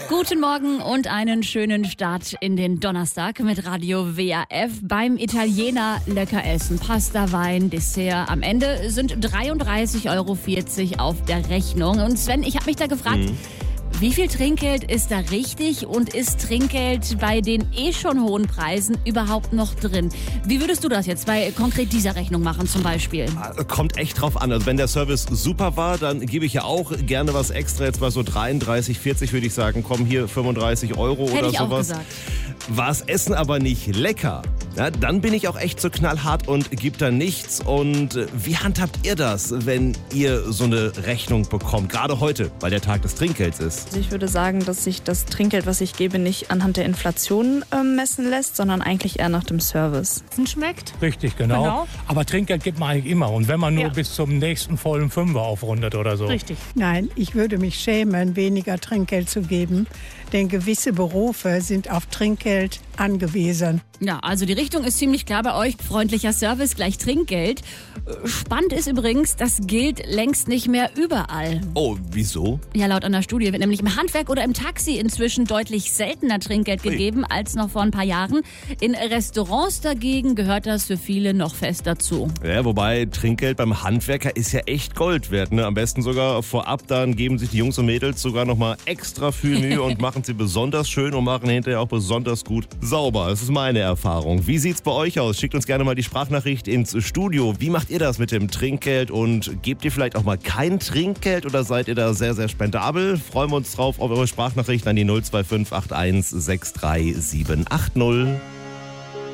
Guten Morgen und einen schönen Start in den Donnerstag mit Radio WAF. Beim Italiener lecker essen, Pasta, Wein, Dessert. Am Ende sind 33,40 € auf der Rechnung. Und Sven, ich habe mich da gefragt, wie viel Trinkgeld ist da richtig und ist Trinkgeld bei den schon hohen Preisen überhaupt noch drin? Wie würdest du das jetzt bei konkret dieser Rechnung machen zum Beispiel? Kommt echt drauf an. Also wenn der Service super war, dann gebe ich ja auch gerne was extra. Jetzt bei so 33,40 würde ich sagen, komm hier 35 € oder Hätte ich auch sowas. gesagt. War das Essen aber nicht lecker, ja, dann bin ich auch echt so knallhart und gebe da nichts. Und wie handhabt ihr das, wenn ihr so eine Rechnung bekommt? Gerade heute, weil der Tag des Trinkgelds ist. Also ich würde sagen, dass sich das Trinkgeld, was ich gebe, nicht anhand der Inflation messen lässt, sondern eigentlich eher nach dem Service. Schmeckt. Richtig, genau. Aber Trinkgeld gibt man eigentlich immer. Und wenn man nur bis zum nächsten vollen Fünfer aufrundet oder so. Richtig. Nein, ich würde mich schämen, weniger Trinkgeld zu geben, denn gewisse Berufe sind auf Trinkgeld angewiesen. Ja, also die Richtung ist ziemlich klar bei euch. Freundlicher Service gleich Trinkgeld. Spannend ist übrigens, das gilt längst nicht mehr überall. Oh, wieso? Ja, laut einer Studie wird nämlich im Handwerk oder im Taxi inzwischen deutlich seltener Trinkgeld gegeben als noch vor ein paar Jahren. In Restaurants dagegen gehört das für viele noch fest dazu. Ja, wobei Trinkgeld beim Handwerker ist ja echt Gold wert. Ne? Am besten sogar vorab, dann geben sich die Jungs und Mädels sogar nochmal extra viel Mühe und machen sie besonders schön und machen hinterher auch besonders gut sauber. Das ist meine Erfahrung. Wie sieht's bei euch aus? Schickt uns gerne mal die Sprachnachricht ins Studio. Wie macht ihr das mit dem Trinkgeld und gebt ihr vielleicht auch mal kein Trinkgeld oder seid ihr da sehr, sehr spendabel? Freuen wir uns drauf auf eure Sprachnachricht an die 025 81 63780.